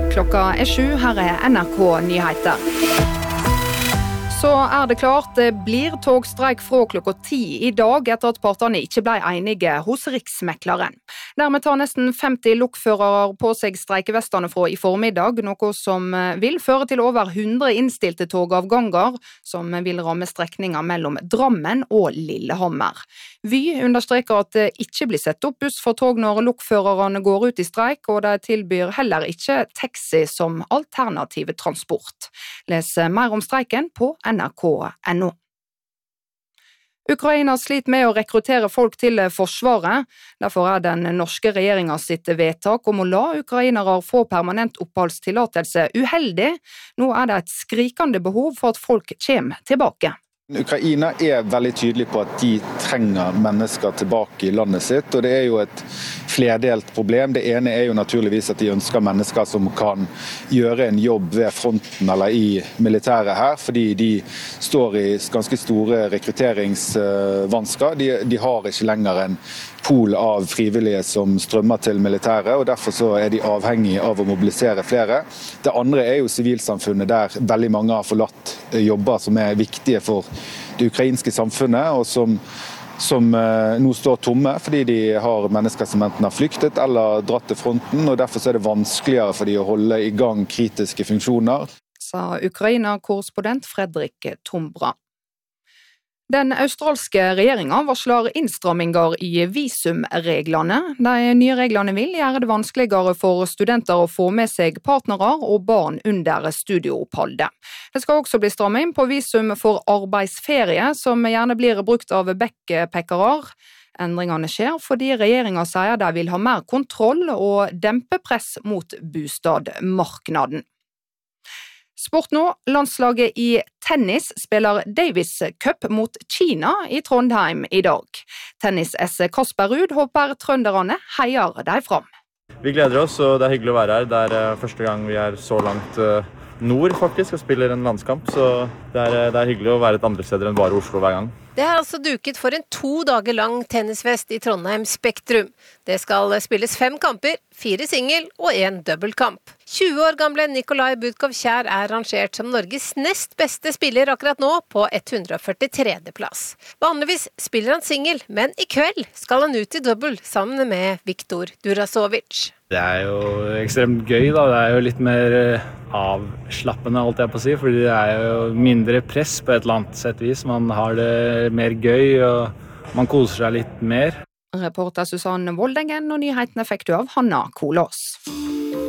Klokka 7, her NRK Nyheter. Så det klart, det blir togstreik fra klokka 10 I dag etter at partene ikke ble enige hos Riksmekleren. Dermed tar nesten 50 lokførere på seg streikevestene fra I formiddag, noe som vil føre til over 100 innstilte togavganger, som vil ramme strekninger mellom Drammen og Lillehammer. Vy understreker at det ikke blir sett opp buss for tog når lokførerne går ut I streik, og de tilbyr heller ikke taxi som alternative transport. Les mer om streiken på NRK.no. Ukraina sliter med å rekruttere folk til forsvaret. Derfor den norske regjeringen sitt vedtak om å la ukrainere få permanent oppholdstillatelse uheldig. Nå det et skrikende behov for at folk kommer tilbake. Ukraina veldig tydelig på at de trenger mennesker tilbake I landet sitt, og det jo et flerdelt problem. Det ene jo naturligvis at de ønsker mennesker som kan gjøre en jobb ved fronten eller I militæret her, fordi de står I ganske store rekrutteringsvansker. De har ikke lenger en pool av frivillige som strømmer til militæret, og derfor så de avhengige av å mobilisere flere. Det andre jo sivilsamfunnet der veldig mange har forlatt jobber som viktige for det ukrainske samfunnet, og som nå står tomme fordi de har mennesker som enten har flyktet eller dratt til fronten, og derfor det vanskeligere for de å holde I gang kritiske funksjoner. Sa Ukraina-korrespondent Fredrik Tombra. Den australske regjeringen varsler innstramminger I visumreglene. De nye reglene vil gjøre det vanskeligere for studenter å få med seg partnere og barn under studieoppholdet. Det skal også bli strammet inn på visum for arbeidsferie, som gjerne blir brukt av backpackere. Endringene skjer fordi regjeringen sier de vil ha mer kontroll og dempe press mot bostadmarkedet. Sport nå, landslaget I tennis spiller Davis Cup mot Kina I Trondheim I dag. Tennis-S Kasper Ruud håper trønderne heier deg fram. Vi gleder oss, og det hyggelig å være her. Det første gang vi så langt nord faktisk og spiller en landskamp, så det hyggelig å være et andre steder enn bare Oslo hver gang. Det altså duket for en 2 dager lang tennisfest I Trondheim Spektrum. Det skal spilles 5 kamper, 4 singel og 1 dobbeltkamp. 20 år gamle Nikolai Budkov Kjær rangert som Norges nest beste spiller akkurat nå på 143. plass. Vanligvis spiller han singel, men I kveld skal han ut I dobbel sammen med Viktor Durasovic. Det jo ekstremt gøy da, det jo litt mer avslappende alt jeg på å si, fordi det jo mindre press på et eller annet sett vis. Man har det mer gøy, og man koser seg litt mer. Reporter Susanne Voldengen, og nyhetene fikk du av Hanna Kolås.